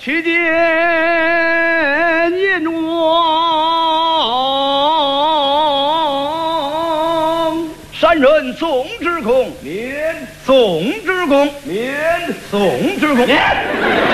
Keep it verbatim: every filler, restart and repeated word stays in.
去见阎王， 山人宋之公， 免宋之公， 免宋之公。 免。